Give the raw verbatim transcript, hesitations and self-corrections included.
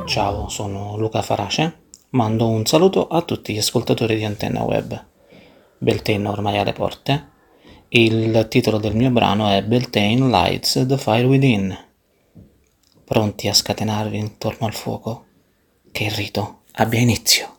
Ciao, sono Luca Farace. Mando un saluto a tutti gli ascoltatori di Antenna Web. Beltane ormai alle porte. Il titolo del mio brano è Beltane Lights the Fire Within. Pronti a scatenarvi intorno al fuoco? Che il rito abbia inizio.